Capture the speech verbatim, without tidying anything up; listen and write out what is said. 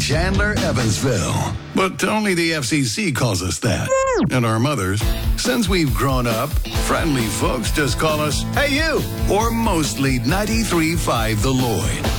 Chandler, Evansville. But only the F C C calls us that. And our mothers. Since we've grown up, friendly folks just call us, "Hey, you!" Or mostly ninety-three point five The Lloyd.